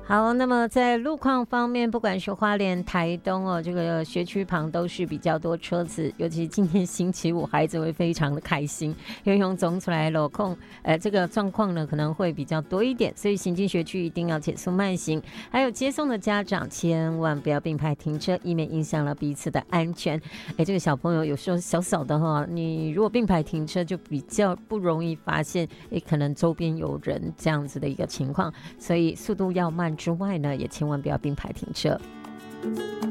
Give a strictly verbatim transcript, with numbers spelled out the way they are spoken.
好，那么在路况方面，不管是花莲、台东哦，这个学区旁都是比较多车子，尤其今天星期五，孩子会非常的开心，因为用总出来路况，呃，这个状况呢可能会比较多一点，所以行进学区一定要减速慢行。还有接送的家长，千万不要并排停车，以免影响了彼此的安全。哎，这个小朋友有时候小小的哈，你如果并排停车，就比较不容易发现，哎，可能周边有人这样子的一个情况，所以速度要慢之外呢，也千万不要并排停车。